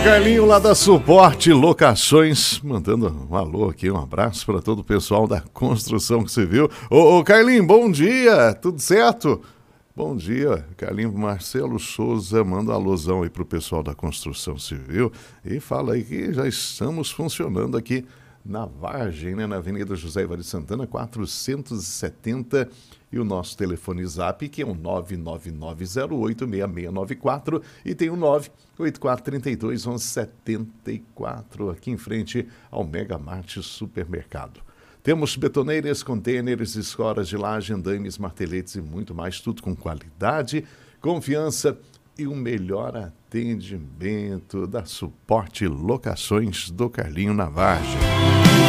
Carlinho lá da Suporte Locações, mandando um alô aqui, um abraço para todo o pessoal da construção civil. Ô Carlinho, bom dia, tudo certo? Bom dia, Carlinho. Marcelo Souza manda um alôzão aí pro pessoal da construção civil e fala aí que já estamos funcionando aqui na Vargem, né, na Avenida José Evaristo Santana, 470, e o nosso telefone zap, que é o 999086694, e tem o 984321174, aqui em frente ao Mega Mart Supermercado. Temos betoneiras, contêineres, escoras de laje, andaimes, marteletes e muito mais, tudo com qualidade, confiança e o melhor atendimento da Suporte Locações do Carlinho na Vargem.